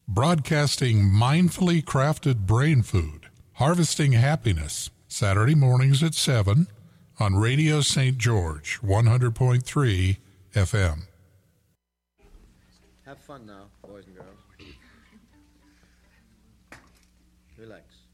Broadcasting mindfully crafted brain food, harvesting happiness, Saturday mornings at 7 on Radio St. George, 100.3 FM. Have fun now, boys and girls. Relax.